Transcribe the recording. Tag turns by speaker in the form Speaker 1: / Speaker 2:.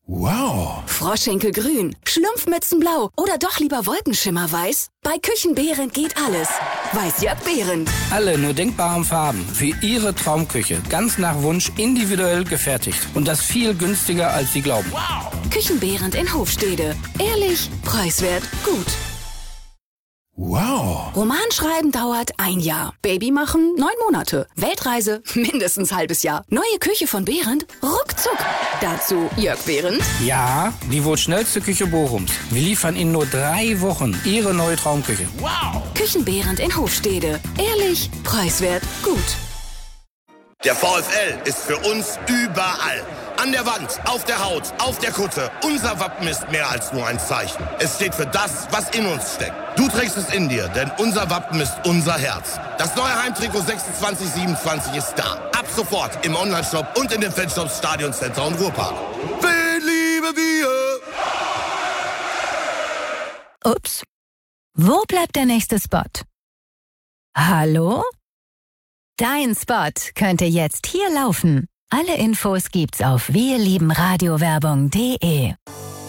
Speaker 1: Wow.
Speaker 2: Froschschenkelgrün, Schlumpfmützenblau oder doch lieber Wolkenschimmerweiß? Bei Küchenbehrendt geht alles. Weiß Jörg Behrendt.
Speaker 3: Alle nur denkbaren Farben für Ihre Traumküche. Ganz nach Wunsch individuell gefertigt. Und das viel günstiger, als Sie glauben.
Speaker 2: Wow. Küchenbehrendt in Hofstede. Ehrlich, preiswert, gut.
Speaker 1: Wow.
Speaker 2: Romanschreiben dauert 1 Jahr. Baby machen 9 Monate. Weltreise mindestens halbes Jahr. Neue Küche von Behrendt? Ruckzuck. Dazu Jörg Behrendt.
Speaker 3: Ja, die wohl schnellste Küche Bochums. Wir liefern in nur 3 Wochen Ihre neue Traumküche.
Speaker 2: Wow. Küchenbehrendt in Hofstede. Ehrlich, preiswert, gut.
Speaker 4: Der VfL ist für uns überall. An der Wand, auf der Haut, auf der Kutte. Unser Wappen ist mehr als nur ein Zeichen. Es steht für das, was in uns steckt. Du trägst es in dir, denn unser Wappen ist unser Herz. Das neue Heimtrikot 26/27 ist da. Ab sofort im Onlineshop und in den Fanshops Stadioncenter und Ruhrpark. Wen lieben wir?
Speaker 5: Ups. Wo bleibt der nächste Spot? Hallo? Dein Spot könnte jetzt hier laufen. Alle Infos gibt's auf wirliebenradiowerbung.de.